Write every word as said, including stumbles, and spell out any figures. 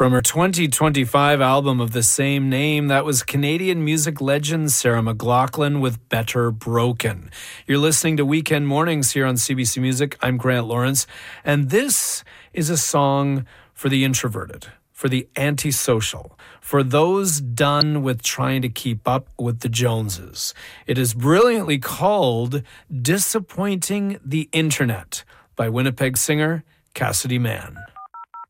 From her twenty twenty-five album of the same name, that was Canadian music legend Sarah McLachlan with Better Broken. You're listening to Weekend Mornings here on C B C Music. I'm Grant Lawrence, and this is a song for the introverted, for the antisocial, for those done with trying to keep up with the Joneses. It is brilliantly called Disappointing the Internet by Winnipeg singer Cassidy Mann.